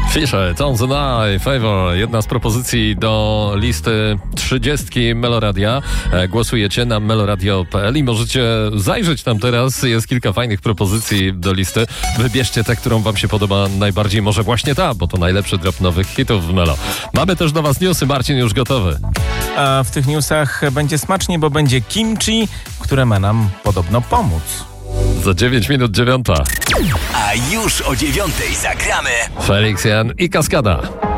Fisher, Tones and I, Favor, jedna z propozycji do listy 30 Meloradia. Głosujecie na meloradio.pl i możecie zajrzeć tam teraz. Jest kilka fajnych propozycji do listy. Wybierzcie tę, którą wam się podoba najbardziej. Może właśnie ta, bo to najlepszy drop nowych hitów w Melo. Mamy też do was newsy. Marcin już gotowy. A w tych newsach będzie smacznie, bo będzie kimchi, które ma nam podobno pomóc. Za 9 minut 9. A już o 9 zagramy Felix Jan i Kaskada.